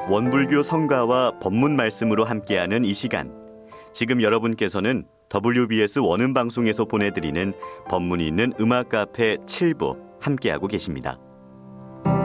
원불교 성가와 법문 말씀으로 함께하는 이 시간. 지금 여러분께서는 WBS 원음방송에서 보내드리는 법문이 있는 음악 카페 7부 함께하고 계십니다.